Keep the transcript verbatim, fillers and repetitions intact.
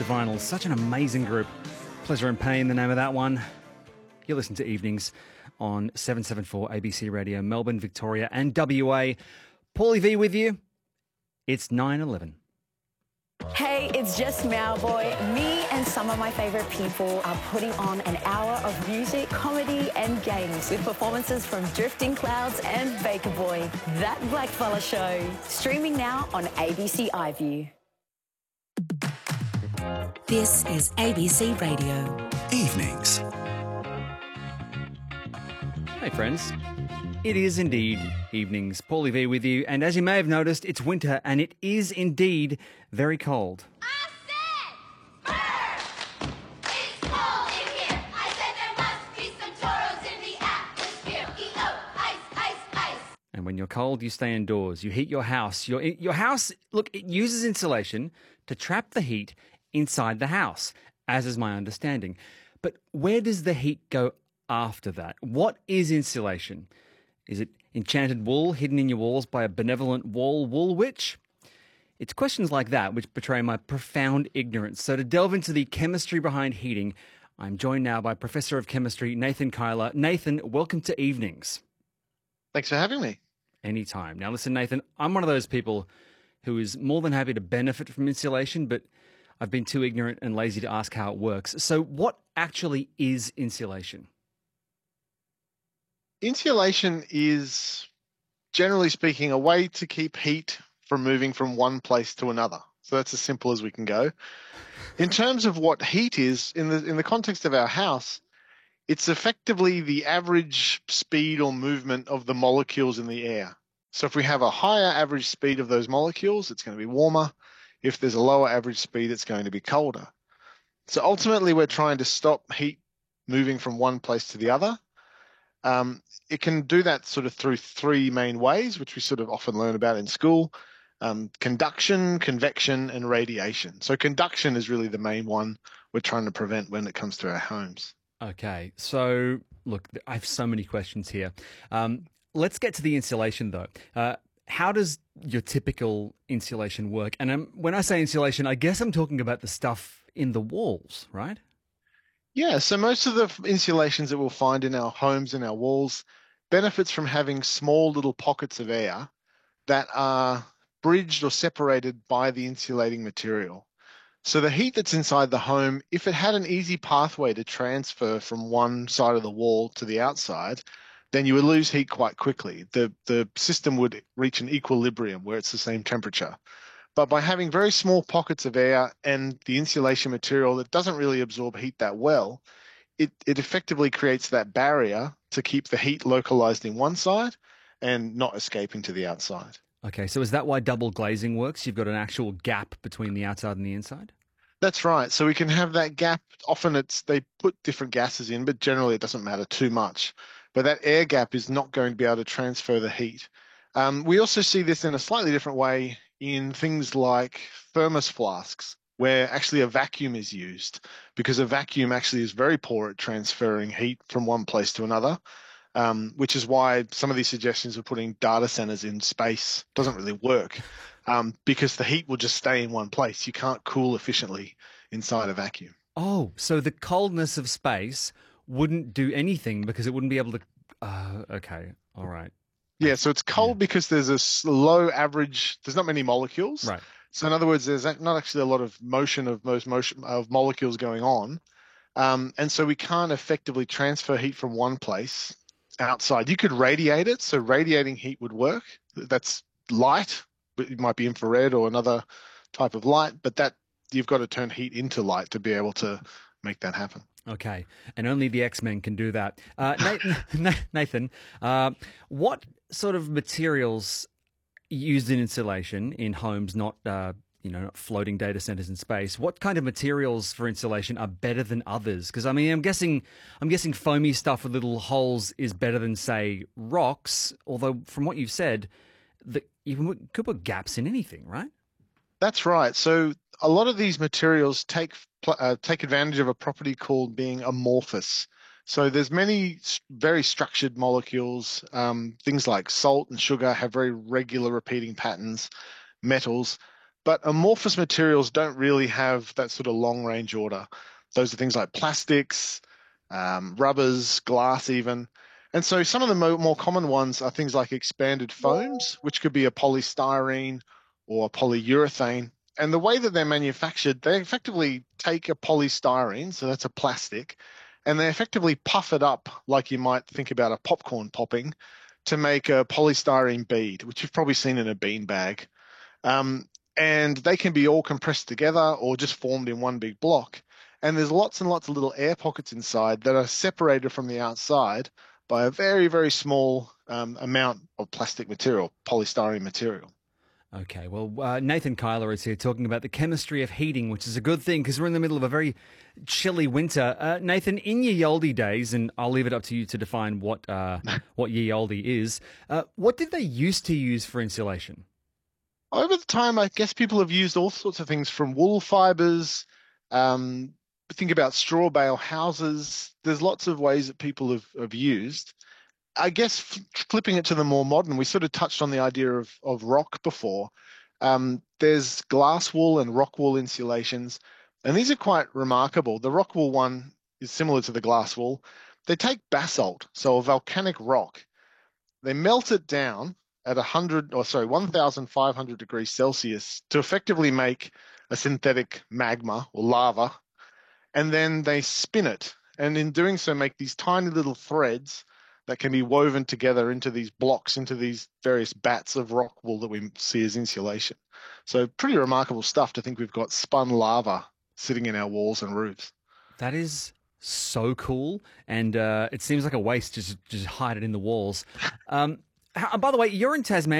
Divinyl, such an amazing group. Pleasure and Pain, the name of that one. You listen to Evenings on seven seventy-four A B C Radio, Melbourne, Victoria and W A. Paulie V with you. It's nine eleven. Hey, it's just Mowboy. Me and some of my favourite people are putting on an hour of music, comedy and games with performances from Drifting Clouds and Baker Boy. That Blackfella Show. Streaming now on A B C iView. This is A B C Radio. Evenings. Hey friends, it is indeed Evenings. Paulie V with you, and as you may have noticed, it's winter and it is indeed very cold. I said, burn! It's cold in here. I said there must be some toros in the atmosphere. E O, ice, ice, ice. And when you're cold, you stay indoors. You heat your house. Your your house, look, it uses insulation to trap the heat inside the house, as is my understanding. But where does the heat go after that? What is insulation? Is it enchanted wool hidden in your walls by a benevolent wall wool witch? It's questions like that which betray my profound ignorance. So to delve into the chemistry behind heating, I'm joined now by Professor of Chemistry Nathan Kyler. Nathan, welcome to Evenings. Thanks for having me. Anytime. Now listen, Nathan, I'm one of those people who is more than happy to benefit from insulation, but I've been too ignorant and lazy to ask how it works. So what actually is insulation? Insulation is, generally speaking, a way to keep heat from moving from one place to another. So that's as simple as we can go. In terms of what heat is, in the in the context of our house, it's effectively the average speed or movement of the molecules in the air. So if we have a higher average speed of those molecules, it's going to be warmer. If there's a lower average speed, it's going to be colder. So ultimately, we're trying to stop heat moving from one place to the other. Um, it can do that sort of through three main ways, which we sort of often learn about in school: um, conduction, convection, and radiation. So conduction is really the main one we're trying to prevent when it comes to our homes. Okay, so look, I have so many questions here. Um, let's get to the insulation, though. Uh, how does your typical insulation work? And um, when I say insulation, I guess I'm talking about the stuff in the walls, right? Yeah, so most of the insulations that we'll find in our homes and our walls benefits from having small little pockets of air that are bridged or separated by the insulating material. So the heat that's inside the home, if it had an easy pathway to transfer from one side of the wall to the outside, then you would lose heat quite quickly. The, the system would reach an equilibrium where it's the same temperature. But by having very small pockets of air and the insulation material that doesn't really absorb heat that well, it, it effectively creates that barrier to keep the heat localized in one side and not escaping to the outside. Okay, so is that why double glazing works? You've got an actual gap between the outside and the inside? That's right. So we can have that gap. Often it's they put different gases in, but generally it doesn't matter too much. But that air gap is not going to be able to transfer the heat. Um, we also see this in a slightly different way in things like thermos flasks, where actually a vacuum is used, because a vacuum actually is very poor at transferring heat from one place to another, um, which is why some of these suggestions of putting data centers in space doesn't really work, um, because the heat will just stay in one place. You can't cool efficiently inside a vacuum. Oh, so the coldness of space wouldn't do anything because it wouldn't be able to... Uh, okay, all right. Yeah, so it's cold Yeah. because there's a s- low average, there's not many molecules. Right. So in other words, there's ac- not actually a lot of motion of most motion of molecules going on. Um, and so we can't effectively transfer heat from one place outside. You could radiate it. So radiating heat would work. That's light, but it might be infrared or another type of light, but that you've got to turn heat into light to be able to make that happen. Okay, and only the X-Men can do that. Uh, Nathan, Nathan uh, what sort of materials used in insulation in homes, not uh, you know, not floating data centers in space? What kind of materials for insulation are better than others? Because I mean, I'm guessing, I'm guessing foamy stuff with little holes is better than, say, rocks. Although, from what you've said, the, you can- could put gaps in anything, right? That's right. So a lot of these materials take pl- uh, take advantage of a property called being amorphous. So there's many s- very structured molecules. Um, things like salt and sugar have very regular repeating patterns. Metals, But amorphous materials don't really have that sort of long range order. Those are things like plastics, um, rubbers, glass, even. And so some of the mo more common ones are things like expanded foams, which could be a polystyrene or a polyurethane. And the way that they're manufactured, they effectively take a polystyrene, so that's a plastic, and they effectively puff it up like you might think about a popcorn popping to make a polystyrene bead, which you've probably seen in a bean bag. Um, and they can be all compressed together or just formed in one big block. And there's lots and lots of little air pockets inside that are separated from the outside by a very, very small um, amount of plastic material, polystyrene material. Okay, well, uh, Nathan Kyler is here talking about the chemistry of heating, which is a good thing because we're in the middle of a very chilly winter. Uh, Nathan, in your Yoldi days, and I'll leave it up to you to define what uh, what your Yoldi is, uh, what did they used to use for insulation? Over the time, I guess people have used all sorts of things from wool fibers. Um, think about straw bale houses. There's lots of ways that people have, have used. I guess flipping it to the more modern, we sort of touched on the idea of, of rock before. Um, there's glass wool and rock wool insulations, and these are quite remarkable. The rock wool one is similar to the glass wool. They take basalt, so a volcanic rock. They melt it down at one hundred, or sorry, one thousand five hundred degrees Celsius to effectively make a synthetic magma or lava, and then they spin it, and in doing so make these tiny little threads that can be woven together into these blocks, into these various bats of rock wool that we see as insulation. So pretty remarkable stuff to think we've got spun lava sitting in our walls and roofs. That is so cool, and uh, it seems like a waste to just, just hide it in the walls. Um, how, by the way, you're in Tasmania.